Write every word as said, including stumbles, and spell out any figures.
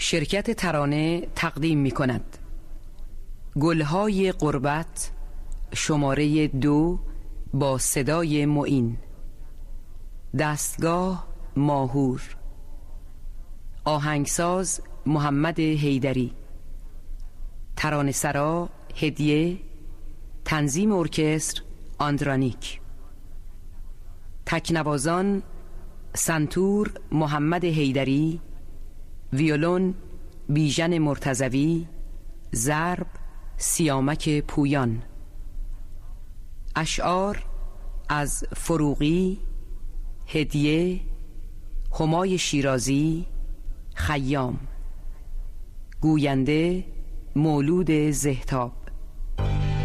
شرکت ترانه تقدیم می کند گلهای غربت شماره دو با صدای معین. دستگاه ماهور. آهنگساز محمد حیدری. ترانه‌سرا هدیه. تنظیم ارکستر آندرانیک. تکنوازان سنتور محمد حیدری، ویولون بیژن مرتضوی، ضرب سیامک پویان. اشعار از فروغی، هدیه، همای شیرازی، خیام. گوینده مولود زهتاب.